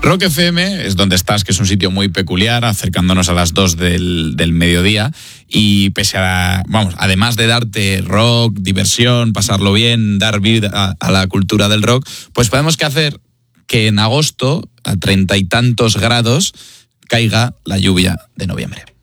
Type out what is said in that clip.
Rock FM es donde estás, que es un sitio muy peculiar, acercándonos a las 2 del mediodía, y pese a, además de darte rock, diversión, pasarlo bien, dar vida a la cultura del rock, pues podemos hacer que en agosto, a 30 y tantos grados, caiga la lluvia de noviembre.